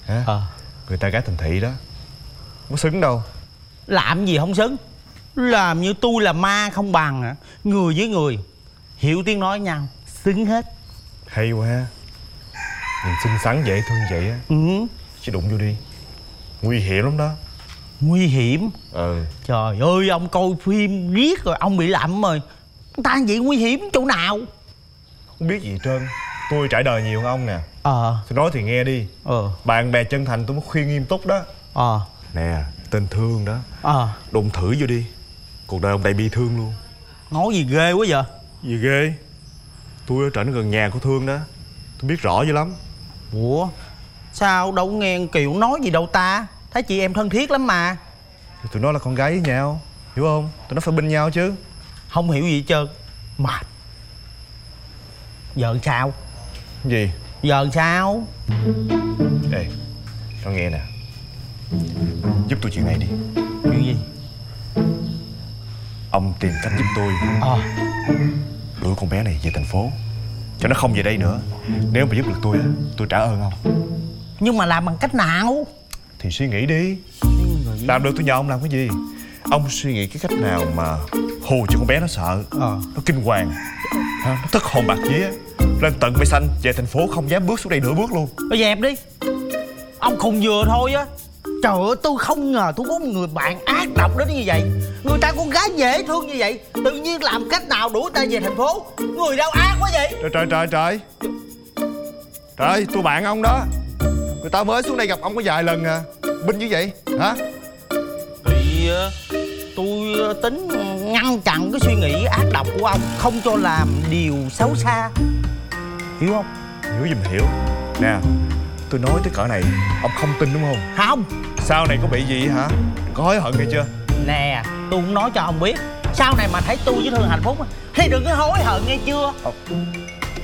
hả? Người ta gái thành thị đó, không có xứng đâu. Làm gì không xứng, làm như tôi là ma không bằng hả? Người với người hiểu tiếng nói nhau, xứng hết. Hay quá ha. Nhìn xinh xắn dễ thương vậy á. Chứ đụng vô đi, nguy hiểm lắm đó. Nguy hiểm? Trời ơi, ông coi phim riết rồi ông bị lậm rồi. Ta vậy nguy hiểm chỗ nào? Không biết gì hết trơn. Tôi trải đời nhiều hơn ông nè. Tôi nói thì nghe đi. Bạn bè chân thành tôi mới khuyên nghiêm túc đó. Nè, tên Thương đó. Đụng thử vô đi, cuộc đời ông đầy bi thương luôn. Nói gì ghê quá vậy? Gì ghê? Tôi ở trển gần nhà của Thương đó, tôi biết rõ dữ lắm. Ủa sao đâu nghe Kiều nói gì đâu ta. Thấy chị em thân thiết lắm mà. Thì tụi nó là con gái với nhau, hiểu không? Tụi nó phải bên nhau chứ. Không hiểu gì hết trơn. Mệt. Giờ sao? Gì? Giờ sao? Ê, nó nghe nè, giúp tôi chuyện này đi. Chuyện gì? Ông tìm cách giúp tôi đuổi con bé này về thành phố, cho nó không về đây nữa. Nếu mà giúp được tôi á, tôi trả ơn ông. Nhưng mà làm bằng cách nào? Thì suy nghĩ đi. Làm được tôi nhờ ông làm cái gì. Ông suy nghĩ cái cách nào mà hù cho con bé nó sợ, nó kinh hoàng, nó thất hồn bạc vía, lên tận Mây Xanh về thành phố không dám bước xuống đây nửa bước luôn. Bây dẹp đi. Ông khùng vừa thôi á. Trời ơi, tôi không ngờ tôi có một người bạn ác độc đến như vậy. Người ta con gái dễ thương như vậy, tự nhiên làm cách nào đuổi ta về thành phố. Người đâu ác quá vậy. Trời, tôi bạn ông đó. Người ta mới xuống đây gặp ông có vài lần à, binh như vậy hả? Thì tôi tính ngăn chặn cái suy nghĩ ác độc của ông, không cho làm điều xấu xa. Hiểu không? Hiểu gì mà hiểu. Nè, tôi nói tới cỡ này ông không tin đúng không? Không. Sau này có bị gì hả? Có hối hận nghe chưa? Nè, tôi cũng nói cho ông biết, sau này mà thấy tôi với Thương hạnh phúc thì đừng có hối hận nghe chưa?